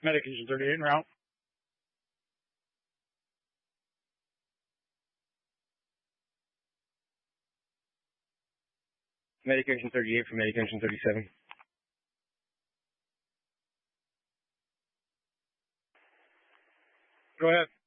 Medication 38 en route. Medication 38 for medication 37. Go ahead.